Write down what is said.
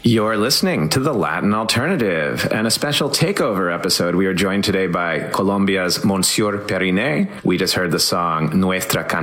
You're listening to The Latin Alternative and a special takeover episode. We are joined today by Colombia's Monsieur Periné. We just heard the song Nuestra